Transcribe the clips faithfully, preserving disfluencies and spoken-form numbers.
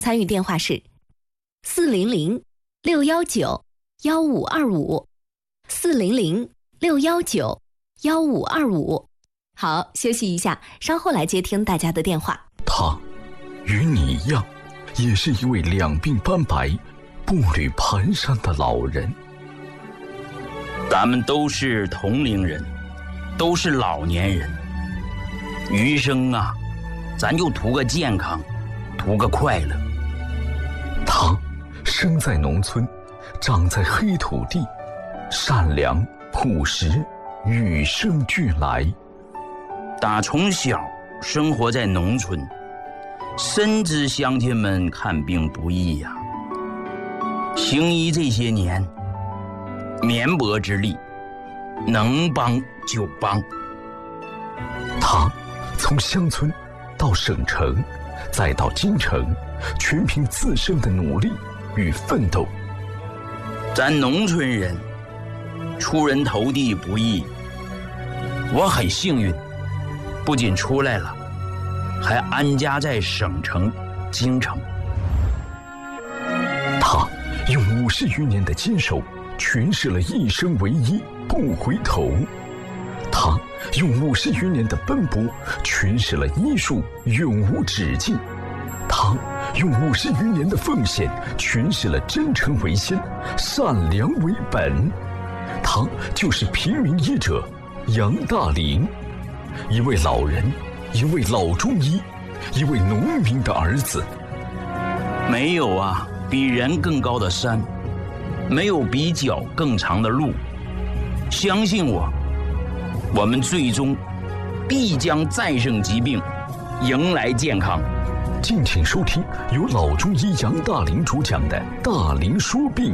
参与电话是四零零六幺九幺五二五，四零零六幺九幺五二五。好，休息一下，稍后来接听大家的电话。 他与你一样，也是一位两鬓斑白、步履蹒跚的老人。 咱们都是同龄人，都是老年人，余生啊，咱就图个健康，图个快乐。 他生在农村，长在黑土地，善良朴实，与生俱来。 打从小生活在农村，深知乡亲们看病不易呀、啊。行医这些年，绵薄之力，能帮就帮。 他从乡村到省城，再到京城，全凭自身的努力与奋斗。 咱农村人出人头地不易，我很幸运，不仅出来了，还安家在省城京城。 他用五十余年的坚守诠释了一生唯一不回头，他用五十余年的奔波诠释了医术永无止境，他用五十余年的奉献诠释了真诚为先，善良为本。他就是平民医者杨大林，一位老人，一位老中医，一位农民的儿子。 没有啊比人更高的山，没有比脚更长的路，相信我，我们最终必将战胜疾病，迎来健康。 敬请收听由老中医杨大林主讲的《大林说病》。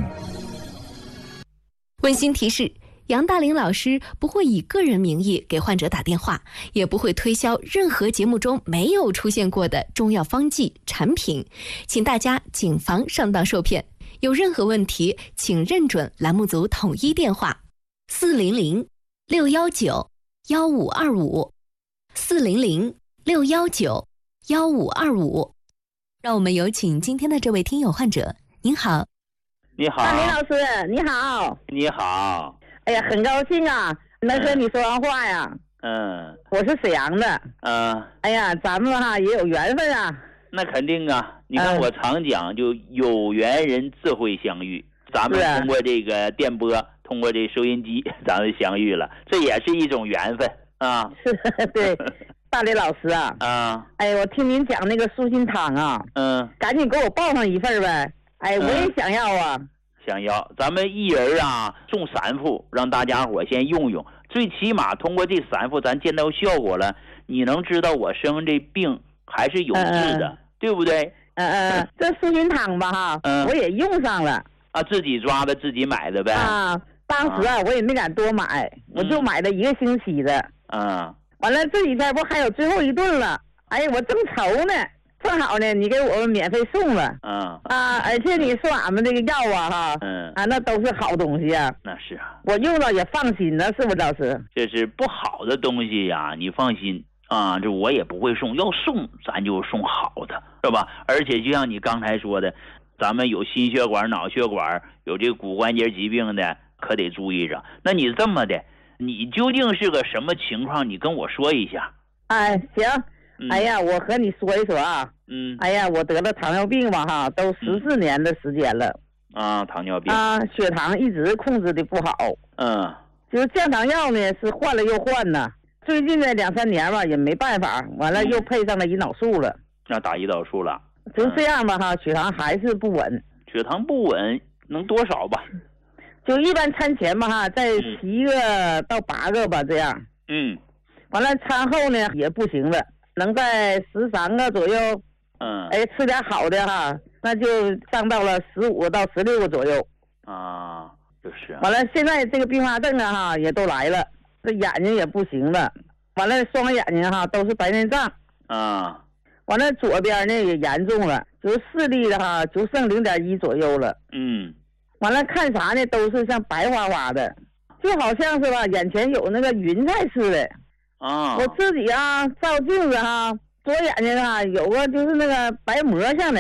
温馨提示，杨大林老师不会以个人名义给患者打电话，也不会推销任何节目中没有出现过的中药方剂产品，请大家谨防上当受骗。有任何问题，请认准栏目组统一电话四零零六幺九幺五二五，四零零六幺九幺五二五。让我们有请今天的这位听友患者。您好。 你好， 大林老师，你好。 你好。 哎呀，很高兴啊，能和你说完话呀。 嗯， 我是沈阳的。 嗯。 哎呀，咱们哈也有缘分啊。 那肯定啊，你看我常讲，就有缘人自会相遇。咱们通过这个电波，通过这收音机，咱们相遇了，这也是一种缘分啊。 是，对。大林老师啊。 啊。 哎，我听您讲那个舒心汤啊。 嗯。 赶紧给我报上一份呗。哎，我也想要啊。 嗯、想要，咱们一人啊送三副，让大家伙先用用。最起码通过这三副，咱见到效果了，你能知道我生这病还是有治的，嗯、对不对？ 嗯嗯，这舒心汤吧哈，嗯、我也用上了。 啊，自己抓的，自己买的呗。 啊，当时啊，我也没敢多买，嗯、我就买了一个星期的。 嗯。 完了，这几天不还有最后一顿了？哎呀，我正愁呢。正好呢，你给我们免费送了， 嗯啊，而且你送俺们这个药啊，哈， 嗯啊，那都是好东西啊， 那是啊， 我用了也放心了，是不是老师？ 这是不好的东西呀，你放心啊，这我也不会送，要送咱就送好的，是吧？而且就像你刚才说的，咱们有心血管、脑血管，有这个骨关节疾病的，可得注意着。那你这么的，你究竟是个什么情况？你跟我说一下。 哎，行。嗯、哎呀，我和你说一说啊， 嗯， 哎呀，我得了糖尿病吧哈，都十四年的时间了， 啊，糖尿病啊，血糖一直控制的不好， 嗯， 就是降糖药呢是换了又换呢，最近的两三年吧也没办法，完了又配上了胰岛素了， 那、嗯、打胰岛素了， 就这样吧哈，血糖还是不稳， 血糖不稳能多少吧？ 就一般餐前吧哈，在七个到八个吧这样， 嗯， 完了餐后呢也不行了。能在十三个左右， 嗯， 哎，吃点好的哈，那就上到了十五到十六个左右， 啊，就是、啊。 完了，现在这个并发症啊哈也都来了，这眼睛也不行了，完了双眼睛哈都是白内障， 啊， 完了左边呢也严重了，就是视力的哈就剩零点一左右了， 嗯， 完了看啥呢都是像白花花的，就好像是吧眼前有那个云彩似的。 啊， 我自己啊照镜子哈，左眼睛啊有个就是那个白膜像的，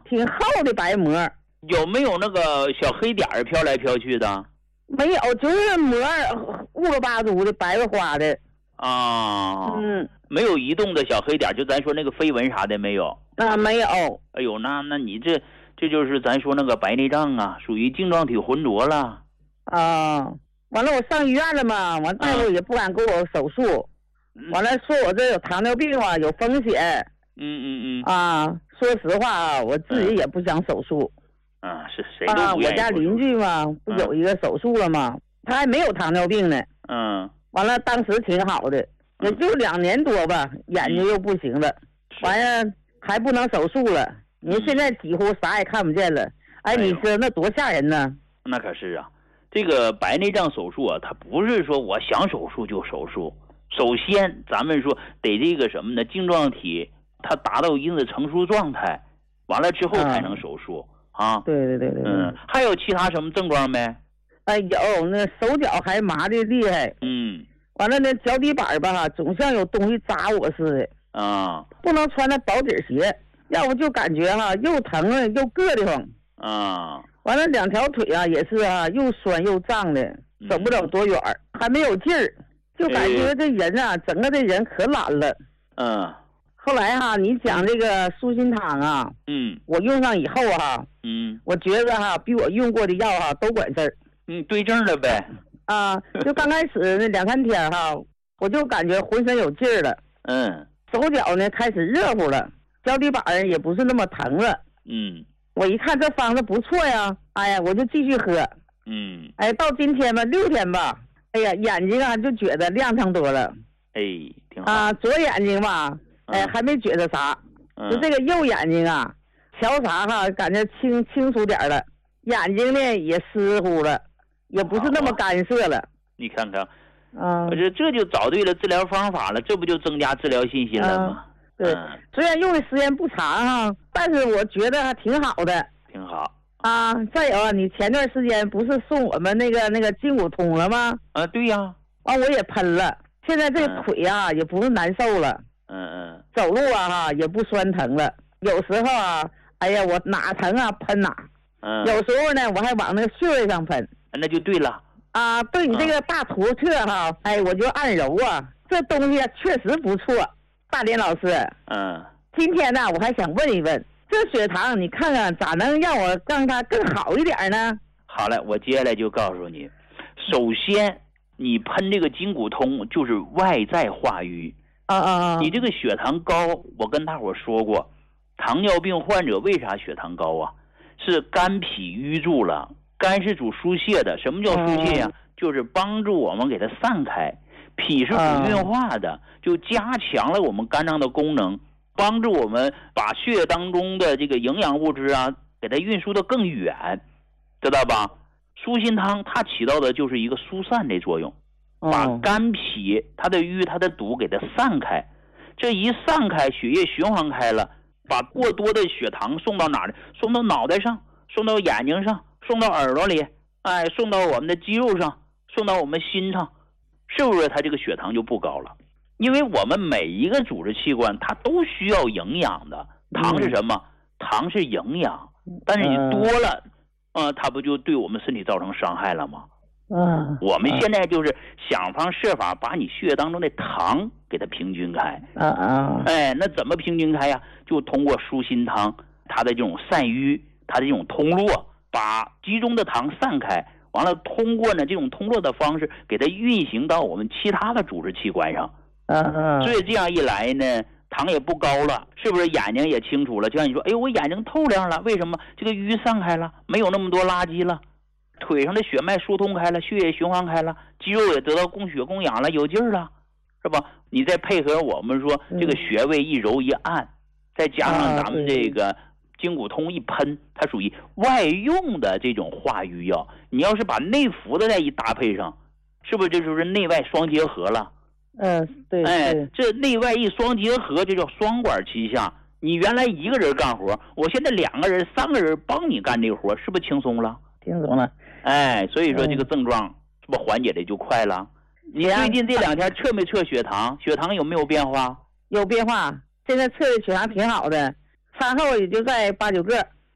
挺厚的白膜。 有没有那个小黑点儿飘来飘去的？ 没有，就是膜乌了巴嘟的白花花的。 啊， 嗯， 没有移动的小黑点，就咱说那个飞蚊啥的没有。 啊，没有。 哎呦，那那你这这就是咱说那个白内障啊，属于晶状体浑浊了。 啊，完了我上医院了嘛，完大夫也不敢给我手术， 嗯、 完了说我这有糖尿病啊，有风险。 嗯嗯嗯。 啊，说实话啊，我自己也不想手术。 啊，是谁都不愿意。 啊，我家邻居嘛，不有一个手术了吗？嗯、他还没有糖尿病呢。 嗯。 完了，当时挺好的，也就两年多吧，眼睛又不行了，完了还不能手术了。你现在几乎啥也看不见了。哎，你说那多吓人呢？ 那可是啊，这个白内障手术啊，它不是说我想手术就手术。首先，咱们说得这个什么呢？晶状体它达到一定的成熟状态，完了之后才能手术啊。啊对对对对。 嗯，还有其他什么症状没？ 哎，有，那手脚还麻的厉害。 嗯。 完了，那脚底板吧，总像有东西扎我似的。 啊。 不能穿那薄底鞋，要不就感觉哈又疼啊又硌得慌。 啊。 完了，两条腿啊也是啊，又酸又胀的，走不了多远，嗯、还没有劲儿，就感觉这人啊，哎、整个这人可懒了。 嗯。 后来哈，你讲这个舒心汤啊， 嗯， 我用上以后哈， 嗯， 我觉得哈，比我用过的药哈都管事儿。 嗯，对症了呗。 啊，就刚开始那两三天哈，我就感觉浑身有劲儿了。 嗯。 手脚呢开始热乎了，脚底板也不是那么疼了。 嗯。 我一看这方子不错呀，哎呀，我就继续喝。 嗯。 哎，到今天吧，六天吧，哎呀，眼睛啊就觉得亮堂多了。 哎，挺好。 啊，左眼睛吧，哎，嗯、还没觉得啥， 嗯、 就这个右眼睛啊，瞧啥哈，感觉清清楚点了，眼睛呢也湿乎了，也不是那么干涩了。 你看看， 嗯， 我这这就找对了治疗方法了，这不就增加治疗信心了吗？ 嗯对，虽然用的时间不长哈，但是我觉得还挺好的。 挺好啊！再有啊，你前段时间不是送我们那个那个筋骨通了吗？ 啊，对呀。 完、啊、我也喷了，现在这个腿啊、嗯、也不是难受了。 嗯嗯。走路啊哈也不酸疼了，有时候啊，哎呀我哪疼啊喷哪。 嗯。 有时候呢我还往那个穴位上喷。 那就对了。 啊，对你这个大图册哈，嗯、哎我就按揉啊，这东西确实不错。大连老师， 嗯， 今天呢，我还想问一问，这血糖你看看咋能让我让它更好一点呢？ 好了，我接下来就告诉你，首先你喷这个筋骨通就是外在化瘀。 啊啊啊！ 你这个血糖高，我跟大伙说过，糖尿病患者为啥血糖高啊？是肝脾瘀住了，肝是主疏泄的，什么叫疏泄呀、啊？嗯、就是帮助我们给它散开。脾是主运化的，就加强了我们肝脏的功能，帮助我们把血液当中的这个营养物质啊，给它运输的更远，知道吧？舒心汤它起到的就是一个疏散的作用，把肝脾它的瘀、它的堵给它散开，这一散开，血液循环开了，把过多的血糖送到哪里？送到脑袋上，送到眼睛上，送到耳朵里，哎，送到我们的肌肉上，送到我们心上。是不是它这个血糖就不高了？因为我们每一个组织器官它都需要营养的，糖是什么？嗯、糖是营养，但是你多了，嗯、呃，它不就对我们身体造成伤害了吗？ 嗯， 我们现在就是想方设法把你血液当中的糖给它平均开。 啊啊！ 哎，那怎么平均开呀？就通过舒心汤，它的这种散瘀，它的这种通络，把集中的糖散开。完了，通过呢这种通络的方式，给它运行到我们其他的组织器官上。 嗯嗯。 所以这样一来呢，糖也不高了，是不是眼睛也清楚了？就像你说，哎呦，我眼睛透亮了，为什么？这个瘀散开了，没有那么多垃圾了，腿上的血脉疏通开了，血液循环开了，肌肉也得到供血供氧了，有劲儿了，是吧？你再配合我们说这个穴位一揉一按，嗯、再加上咱们这个。筋骨通一喷，它属于外用的这种化瘀药。你要是把内服的再一搭配上，是不是这就是内外双结合了？ 嗯，对。 哎，这内外一双结合，就叫双管齐下。你原来一个人干活，我现在两个人、三个人帮你干这个活，是不是轻松了？ 轻松了。 哎，所以说这个症状是不是缓解的就快了？嗯、你最近这两天测没测血糖？血糖有没有变化？ 有变化，现在测的血糖挺好的。餐后也就在八九个。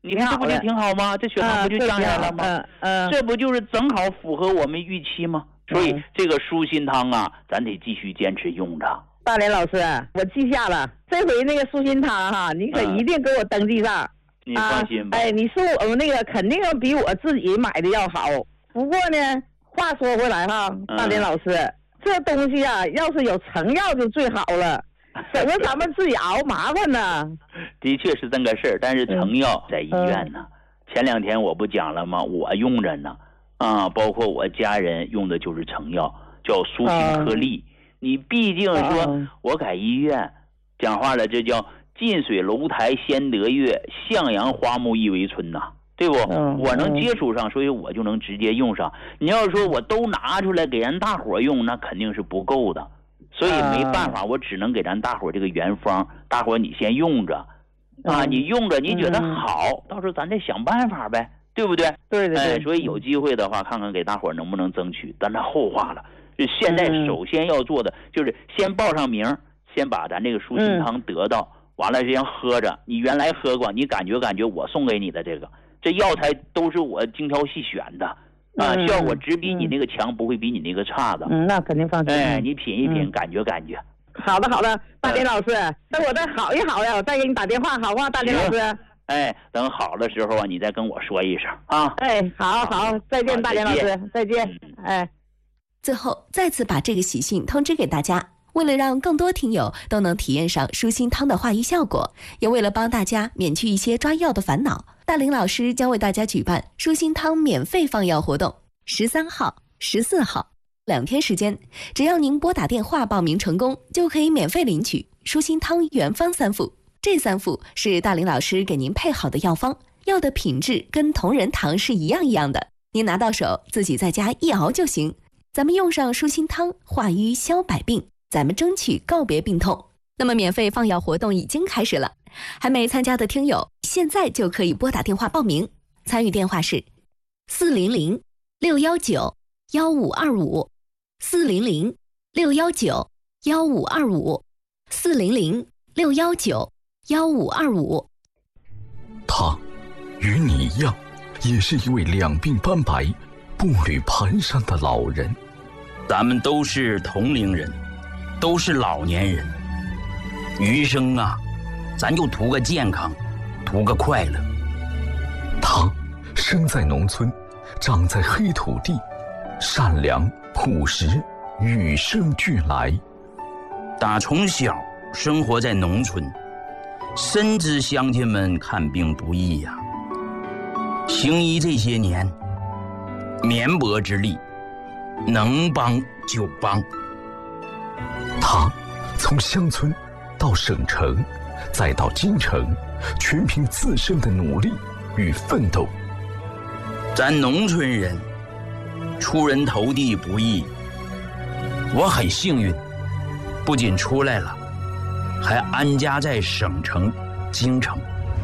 你看这不就挺好吗？这血糖不就降下来了吗？ 嗯嗯， 这不就是正好符合我们预期吗？所以这个舒心汤啊，咱得继续坚持用着。 大连老师，我记下了，这回那个舒心汤哈，你可一定给我登记上。 你放心吧。 哎，你说我那个肯定比我自己买的要好。不过呢，话说回来哈，大连老师，这东西啊，要是有成药就最好了。省得咱们自己熬麻烦呢。 的确是这个事儿，但是成药在医院呢。嗯、前两天我不讲了吗？我用着呢，啊，包括我家人用的就是成药，叫舒心颗粒。嗯、你毕竟说我在医院讲话了，这叫近水楼台先得月，向阳花木易为春呐，对不？嗯、我能接触上，所以我就能直接用上。你要说我都拿出来给人大伙用，那肯定是不够的。所以没办法，我只能给咱大伙这个原方，大伙你先用着，啊，你用着你觉得好，到时候咱再想办法呗，对不对？ 对对对。 哎，所以有机会的话，看看给大伙能不能争取，但那后话了。就现在首先要做的就是先报上名，先把咱这个舒心汤得到，完了这样喝着，你原来喝过，你感觉感觉我送给你的这个，这药材都是我精挑细选的。啊，效果只比你那个强，不会比你那个差的。 嗯，那肯定放心。 哎，你品一品，嗯、感觉感觉。 好的，好的，大连老师，等我再好一好呀，我再给你打电话，好吗？大连老师。 哎，等好的时候啊，你再跟我说一声啊。 哎，好好，再见，大连老师，再见。哎， 最后再次把这个喜讯通知给大家。为了让更多听友都能体验上舒心汤的化瘀效果，也为了帮大家免去一些抓药的烦恼，大林老师将为大家举办舒心汤免费放药活动，十三号、十四号两天时间，只要您拨打电话报名成功，就可以免费领取舒心汤原方三副。这三副是大林老师给您配好的药方，药的品质跟同仁堂是一样一样的，您拿到手自己在家一熬就行。咱们用上舒心汤，化瘀消百病，咱们争取告别病痛。那么免费放药活动已经开始了，还没参加的听友现在就可以拨打电话报名，参与电话是四零零六幺九幺五二五，四零零六幺九幺五二五，四零零六幺九幺五二五。 他与你一样，也是一位两鬓斑白、步履蹒跚的老人。 咱们都是同龄人，都是老年人，余生啊，咱就图个健康，图个快乐。 他生在农村，长在黑土地，善良朴实，与生俱来。 打从小生活在农村，深知乡亲们看病不易呀、啊。行医这些年，绵薄之力，能帮就帮。 他从乡村到省城，再到京城，全凭自身的努力与奋斗。 咱农村人出人头地不易，我很幸运，不仅出来了，还安家在省城京城。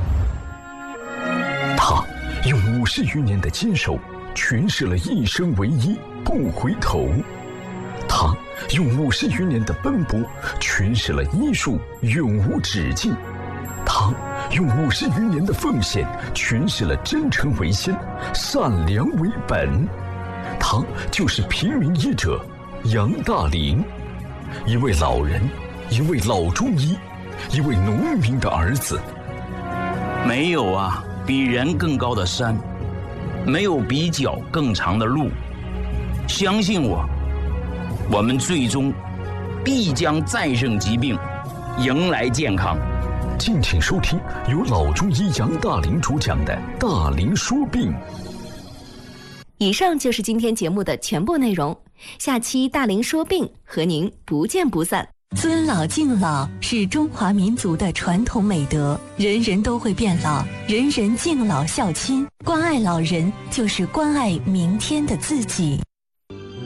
他用五十余年的坚守诠释了一生为一，不回头。他用五十余年的奔波诠释了医术永无止境。他用五十余年的奉献诠释了真诚为先，善良为本。他就是平民医者杨大林，一位老人，一位老中医，一位农民的儿子。 没有啊比人更高的山，没有比脚更长的路。相信我，我们最终必将战胜疾病，迎来健康。 敬请收听由老中医杨大林主讲的《大林说病》。 以上就是今天节目的全部内容，下期大林说病和您不见不散。 尊老敬老是中华民族的传统美德，人人都会变老，人人敬老孝亲，关爱老人就是关爱明天的自己。